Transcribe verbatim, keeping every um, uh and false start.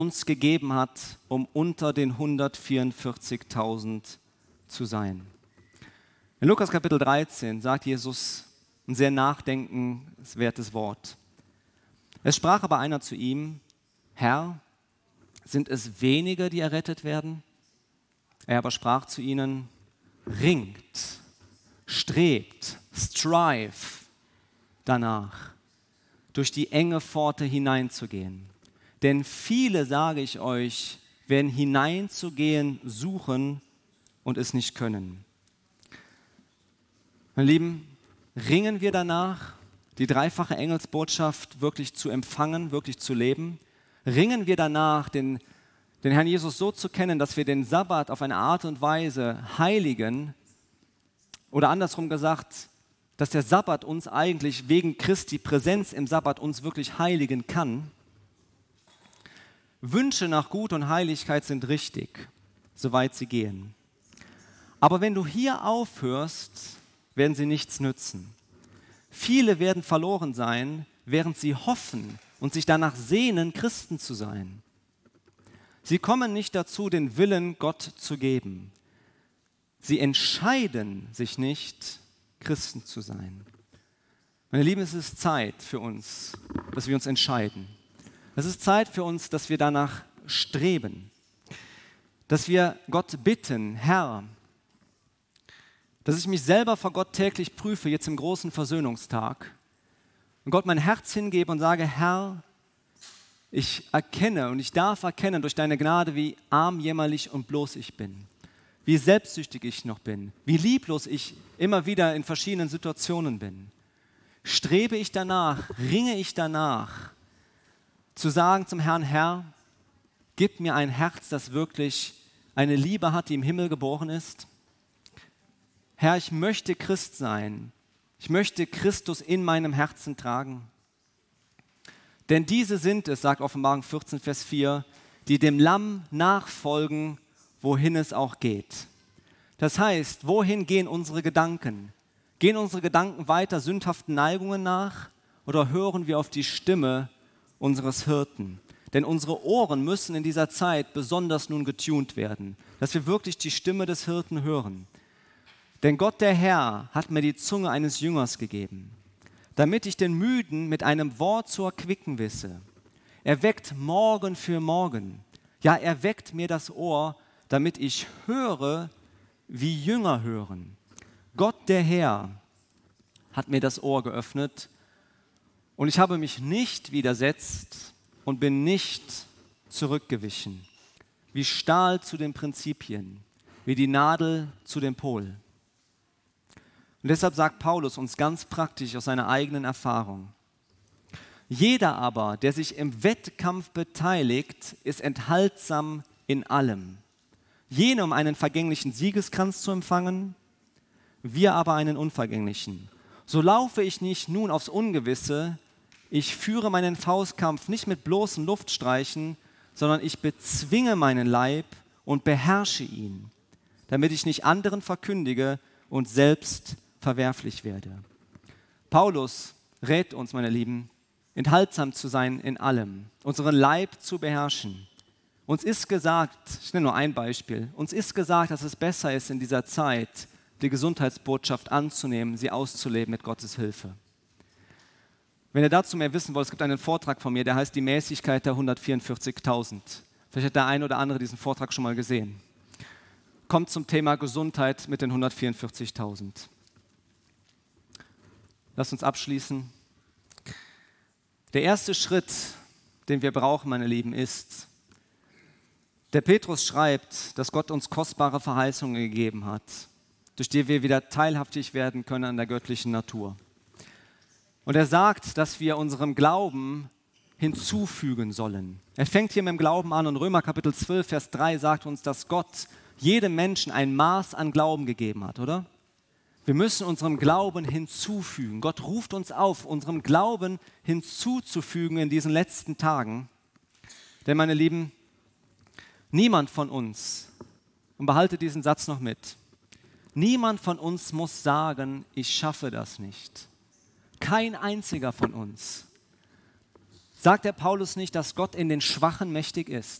uns gegeben hat, um unter den hundertvierundvierzigtausend zu sein. In Lukas Kapitel dreizehn sagt Jesus ein sehr nachdenkenswertes Wort. Es sprach aber einer zu ihm: Herr, sind es wenige, die errettet werden? Er aber sprach zu ihnen: Ringt, strebt, strive danach, durch die enge Pforte hineinzugehen. Denn viele, sage ich euch, werden hineinzugehen suchen und es nicht können. Meine Lieben, ringen wir danach, die dreifache Engelsbotschaft wirklich zu empfangen, wirklich zu leben? Ringen wir danach, den, den Herrn Jesus so zu kennen, dass wir den Sabbat auf eine Art und Weise heiligen? Oder andersrum gesagt, dass der Sabbat uns eigentlich wegen Christi Präsenz im Sabbat uns wirklich heiligen kann? Wünsche nach Gut und Heiligkeit sind richtig, soweit sie gehen. Aber wenn du hier aufhörst, werden sie nichts nützen. Viele werden verloren sein, während sie hoffen und sich danach sehnen, Christen zu sein. Sie kommen nicht dazu, den Willen Gott zu geben. Sie entscheiden sich nicht, Christen zu sein. Meine Lieben, es ist Zeit für uns, dass wir uns entscheiden. Es ist Zeit für uns, dass wir danach streben, dass wir Gott bitten: Herr, dass ich mich selber vor Gott täglich prüfe, jetzt im großen Versöhnungstag, und Gott mein Herz hingebe und sage: Herr, ich erkenne und ich darf erkennen durch deine Gnade, wie arm, jämmerlich und bloß ich bin, wie selbstsüchtig ich noch bin, wie lieblos ich immer wieder in verschiedenen Situationen bin. Strebe ich danach, ringe ich danach, zu sagen zum Herrn: Herr, gib mir ein Herz, das wirklich eine Liebe hat, die im Himmel geboren ist. Herr, ich möchte Christ sein. Ich möchte Christus in meinem Herzen tragen. Denn diese sind es, sagt Offenbarung vierzehn, Vers vier, die dem Lamm nachfolgen, wohin es auch geht. Das heißt, wohin gehen unsere Gedanken? Gehen unsere Gedanken weiter sündhaften Neigungen nach oder hören wir auf die Stimme unseres Hirten? Denn unsere Ohren müssen in dieser Zeit besonders nun getunt werden, dass wir wirklich die Stimme des Hirten hören. Denn Gott der Herr hat mir die Zunge eines Jüngers gegeben, damit ich den Müden mit einem Wort zu erquicken wisse. Er weckt Morgen für Morgen. Ja, er weckt mir das Ohr, damit ich höre, wie Jünger hören. Gott der Herr hat mir das Ohr geöffnet und ich habe mich nicht widersetzt und bin nicht zurückgewichen. Wie Stahl zu den Prinzipien, wie die Nadel zu dem Pol. Und deshalb sagt Paulus uns ganz praktisch aus seiner eigenen Erfahrung: Jeder aber, der sich im Wettkampf beteiligt, ist enthaltsam in allem. Jene, um einen vergänglichen Siegeskranz zu empfangen, wir aber einen unvergänglichen. So laufe ich nicht nun aufs Ungewisse, ich führe meinen Faustkampf nicht mit bloßen Luftstreichen, sondern ich bezwinge meinen Leib und beherrsche ihn, damit ich nicht anderen verkündige und selbst verwerflich werde. Paulus rät uns, meine Lieben, enthaltsam zu sein in allem, unseren Leib zu beherrschen. Uns ist gesagt, ich nenne nur ein Beispiel, uns ist gesagt, dass es besser ist, in dieser Zeit die Gesundheitsbotschaft anzunehmen, sie auszuleben mit Gottes Hilfe. Wenn ihr dazu mehr wissen wollt, es gibt einen Vortrag von mir, der heißt Die Mäßigkeit der hundertvierundvierzigtausend. Vielleicht hat der eine oder andere diesen Vortrag schon mal gesehen. Kommt zum Thema Gesundheit mit den hundertvierundvierzigtausend. Lasst uns abschließen. Der erste Schritt, den wir brauchen, meine Lieben, ist, der Petrus schreibt, dass Gott uns kostbare Verheißungen gegeben hat, durch die wir wieder teilhaftig werden können an der göttlichen Natur. Und er sagt, dass wir unserem Glauben hinzufügen sollen. Er fängt hier mit dem Glauben an und Römer Kapitel zwölf, Vers drei sagt uns, dass Gott jedem Menschen ein Maß an Glauben gegeben hat, oder? Wir müssen unserem Glauben hinzufügen. Gott ruft uns auf, unserem Glauben hinzuzufügen in diesen letzten Tagen. Denn, meine Lieben, niemand von uns, und behalte diesen Satz noch mit, niemand von uns muss sagen, ich schaffe das nicht. Kein einziger von uns. Sagt der Paulus nicht, dass Gott in den Schwachen mächtig ist?